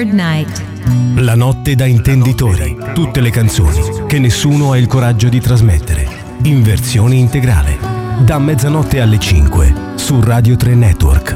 Third Night. La notte da intenditori. Tutte le canzoni che nessuno ha il coraggio di trasmettere. In versione integrale. Da mezzanotte alle 5 su Radio 3 Network.